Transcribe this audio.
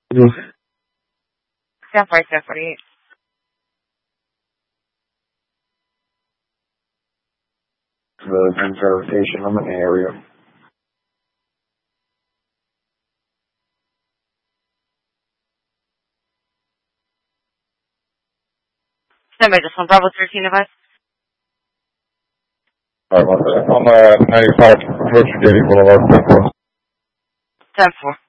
South 48. The verification. I'm in the area. Somebody just on Bravo 13 of us. Alright, I'm 95 Ocean Gate Boulevard. 10-4.